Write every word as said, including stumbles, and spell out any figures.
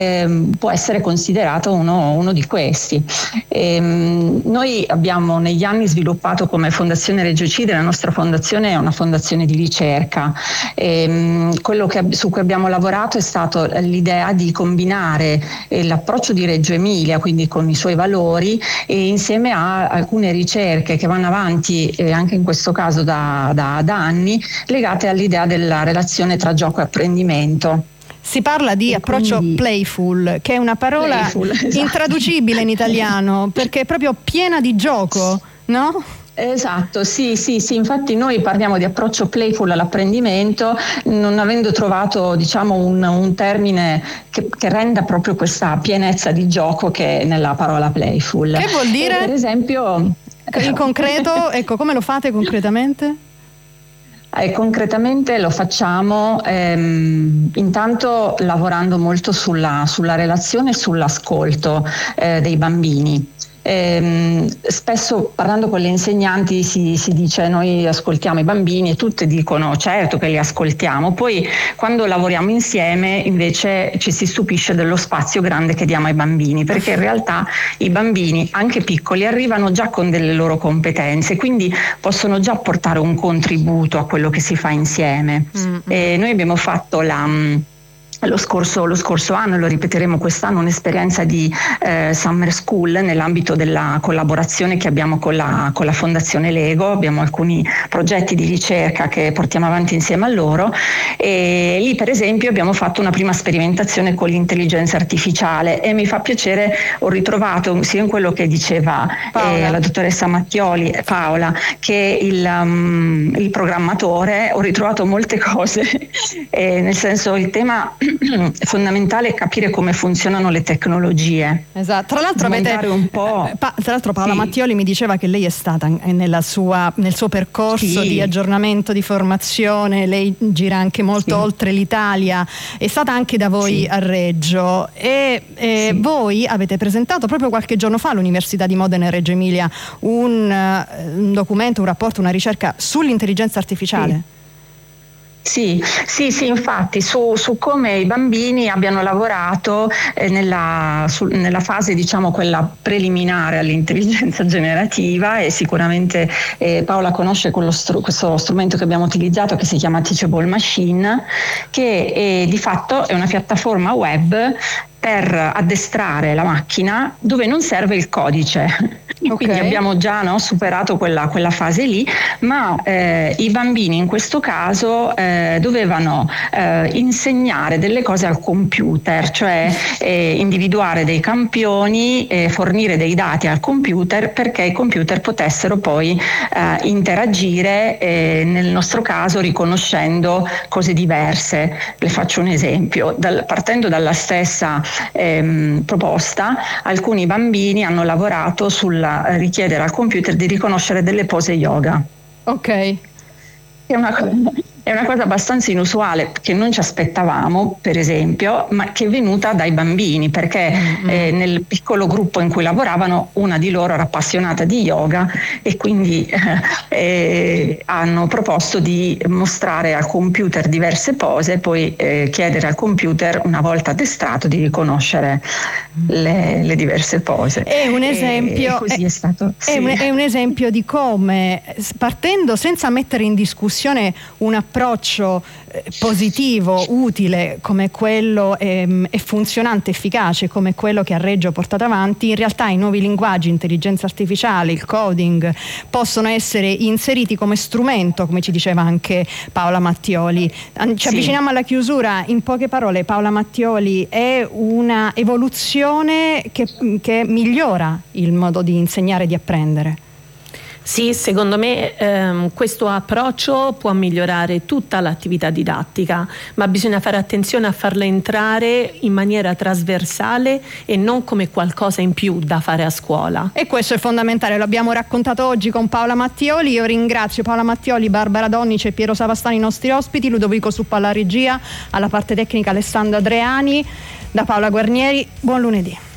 ehm, può essere considerato uno, uno di questi. Ehm, noi abbiamo negli anni sviluppato come Fondazione Reggio Ecide, la nostra fondazione è una fondazione di ricerca. Ehm, quello che, su cui abbiamo lavorato è stato l'idea di combinare eh, l'approccio di Reggio Emilia, quindi con i suoi valori, e insieme a alcune ricerche che vanno avanti eh, anche in questo caso da, da, da anni, legate all'idea della relazione tra gioco e apprendimento. Si parla di e approccio quindi... playful, che è una parola playful, esatto. intraducibile in italiano, perché è proprio piena di gioco, no? Esatto, sì, sì, sì, infatti noi parliamo di approccio playful all'apprendimento, non avendo trovato, diciamo, un, un termine che, che renda proprio questa pienezza di gioco che è nella parola playful. Che vuol dire? E per esempio... In concreto, ecco, come lo fate concretamente? Eh, concretamente lo facciamo ehm, intanto lavorando molto sulla, sulla relazione e sull'ascolto eh, dei bambini. Eh, spesso parlando con le insegnanti si, si dice noi ascoltiamo i bambini e tutte dicono certo che li ascoltiamo, poi quando lavoriamo insieme invece ci si stupisce dello spazio grande che diamo ai bambini, perché in realtà i bambini anche piccoli arrivano già con delle loro competenze, quindi possono già portare un contributo a quello che si fa insieme. Mm-hmm. E noi abbiamo fatto la Lo scorso, lo scorso anno, lo ripeteremo quest'anno, un'esperienza di eh, Summer School nell'ambito della collaborazione che abbiamo con la, con la Fondazione Lego. Abbiamo alcuni progetti di ricerca che portiamo avanti insieme a loro, e lì per esempio abbiamo fatto una prima sperimentazione con l'intelligenza artificiale, e mi fa piacere, ho ritrovato sia in quello che diceva eh, la dottoressa Mattioli, Paola, che il, um, il programmatore, ho ritrovato molte cose, eh, nel senso il tema è fondamentale capire come funzionano le tecnologie. Esatto. Tra l'altro avete un po'. Pa- tra l'altro Paola sì. Mattioli mi diceva che lei è stata nella sua, nel suo percorso sì. di aggiornamento, di formazione, lei gira anche molto sì. oltre l'Italia, è stata anche da voi sì. a Reggio, e, e sì. voi avete presentato proprio qualche giorno fa all'Università di Modena e Reggio Emilia un, un documento, un rapporto, una ricerca sull'intelligenza artificiale. Sì. Sì, sì, sì, infatti su, su come i bambini abbiano lavorato eh, nella, su, nella fase, diciamo, quella preliminare all'intelligenza generativa, e sicuramente eh, Paola conosce quello str- questo strumento che abbiamo utilizzato che si chiama Teachable Machine, che è, di fatto è una piattaforma web per addestrare la macchina dove non serve il codice. Okay. Quindi abbiamo già no, superato quella, quella fase lì, ma eh, i bambini in questo caso eh, dovevano eh, insegnare delle cose al computer, cioè eh, individuare dei campioni, eh, fornire dei dati al computer perché i computer potessero poi eh, interagire, eh, nel nostro caso riconoscendo cose diverse. Le faccio un esempio. Dal, partendo dalla stessa ehm, proposta, alcuni bambini hanno lavorato sulla richiedere al computer di riconoscere delle pose yoga. Ok. È una cosa, è una cosa abbastanza inusuale, che non ci aspettavamo, per esempio, ma che è venuta dai bambini, perché mm-hmm. eh, nel piccolo gruppo in cui lavoravano una di loro era appassionata di yoga, e quindi eh, eh, hanno proposto di mostrare al computer diverse pose e poi eh, chiedere al computer, una volta addestrato, di riconoscere le, le diverse pose. È un esempio, e, e così è, è stato. È, sì. un, è un esempio di come, partendo senza mettere in discussione un approccio eh, positivo, utile come quello ehm, e funzionante, efficace come quello che a Reggio ha portato avanti, in realtà i nuovi linguaggi, intelligenza artificiale, il coding, possono essere inseriti come strumento, come ci diceva anche Paola Mattioli. Ci sì. avviciniamo alla chiusura. In poche parole, Paola Mattioli, è una evoluzione che, che migliora il modo di insegnare e di apprendere? Sì, secondo me ehm, questo approccio può migliorare tutta l'attività didattica, ma bisogna fare attenzione a farla entrare in maniera trasversale e non come qualcosa in più da fare a scuola. E questo è fondamentale, lo abbiamo raccontato oggi con Paola Mattioli. Io ringrazio Paola Mattioli, Barbara Donnice e Piero Savastani, i nostri ospiti, Ludovico Suppa alla regia, alla parte tecnica Alessandro Adreani, da Paola Guarnieri. Buon lunedì.